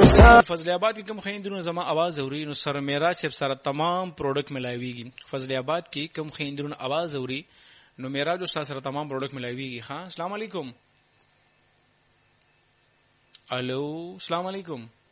فضل آباد کی کم خیندرون زما आवाज اوري نو سره معراج صاحب سره تمام پروډکټ ملایويږي. فضل آباد کی کم خیندرون आवाज اوري نو معراج استاد سره تمام پروډکټ ملایويږي. ها السلام علیکم. الو السلام علیکم.